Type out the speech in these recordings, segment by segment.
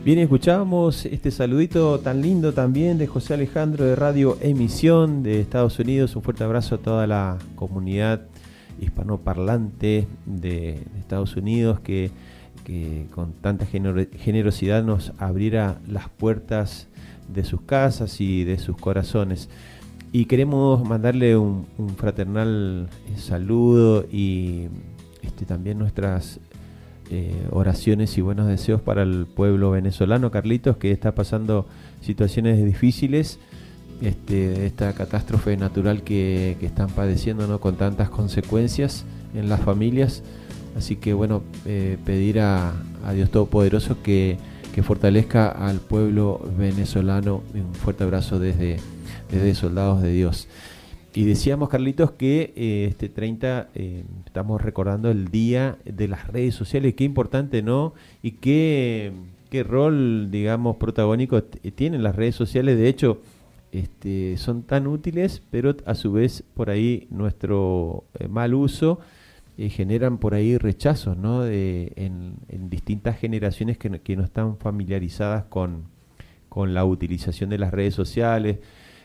Bien, escuchábamos este saludito tan lindo también de José Alejandro de Radio Emisión de Estados Unidos. Un fuerte abrazo a toda la comunidad hispanoparlante de Estados Unidos que con tanta generosidad nos abriera las puertas de sus casas y de sus corazones. Y queremos mandarle un fraternal saludo y también nuestras oraciones y buenos deseos para el pueblo venezolano, Carlitos, que está pasando situaciones difíciles, esta catástrofe natural que están padeciendo, ¿no?, con tantas consecuencias en las familias. Así que bueno, pedir a Dios Todopoderoso que fortalezca al pueblo venezolano. Un fuerte abrazo desde Soldados de Dios. Y decíamos, Carlitos, que este 30 estamos recordando el Día de las Redes Sociales. Qué importante, ¿no? Y qué rol, digamos, protagónico tienen las redes sociales. De hecho, son tan útiles, pero a su vez por ahí nuestro mal uso generan por ahí rechazos, ¿no? En distintas generaciones que no están familiarizadas con la utilización de las redes sociales.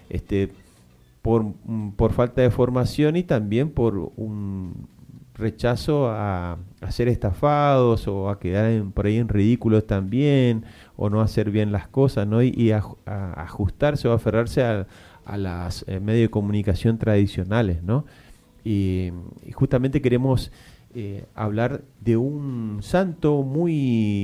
Por falta de formación y también por un rechazo a ser estafados o a quedar por ahí en ridículos también, o no hacer bien las cosas, ¿no? Y a ajustarse o aferrarse a las medios de comunicación tradicionales, ¿no? Y justamente queremos hablar de un santo muy